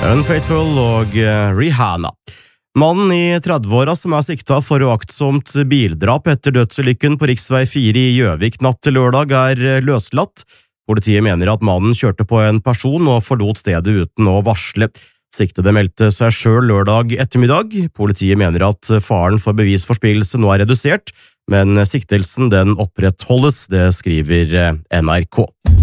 Unfaithful og Rihanna. Mannen i 30-åra som sikta for uaktsomt bildrap etter dødsulykken på riksvei 4 i Gjøvik natt til lørdag løslatt. Politiet mener at mannen kjørte på en person og forlot stedet uten å varsle. Siktede meldte seg selv lørdag ettermiddag. Politiet mener at faren for bevisforspillelse nå redusert, men siktelsen den opprettholdes, det skriver NRK.